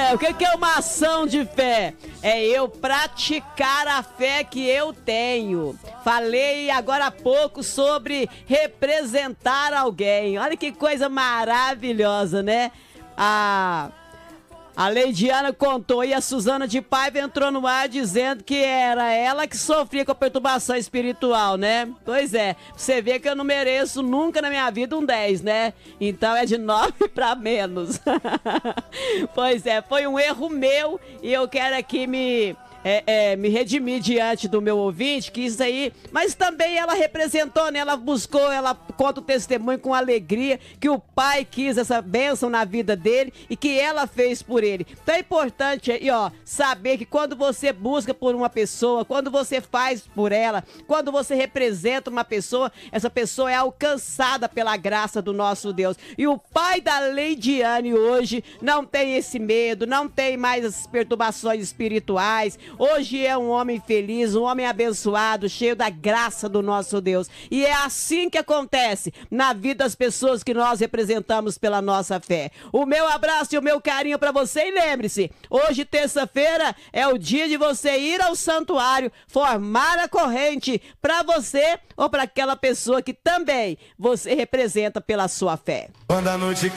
O que é uma ação de fé? É eu praticar a fé que eu tenho. Falei agora há pouco sobre representar alguém. Olha que coisa maravilhosa, né? A Leidiana contou e a Suzana de Paiva entrou no ar dizendo que era ela que sofria com a perturbação espiritual, né? Pois é, você vê que eu não mereço nunca na minha vida um 10, né? Então é de 9 para menos. Pois é, foi um erro meu e eu quero aqui me redimir diante do meu ouvinte, que isso aí, mas também ela representou, né? Ela buscou, ela conta o testemunho com alegria, que o pai quis essa bênção na vida dele e que ela fez por ele. Então é importante aí, ó, saber que quando você busca por uma pessoa, quando você faz por ela, quando você representa uma pessoa, essa pessoa é alcançada pela graça do nosso Deus. E o pai da Leidiane hoje não tem esse medo, não tem mais as perturbações espirituais. Hoje é um homem feliz, um homem abençoado, cheio da graça do nosso Deus. E é assim que acontece na vida das pessoas que nós representamos pela nossa fé. O meu abraço e o meu carinho para você. E lembre-se, hoje, terça-feira, é o dia de você ir ao santuário, formar a corrente para você ou para aquela pessoa que também você representa pela sua fé. Quando a noite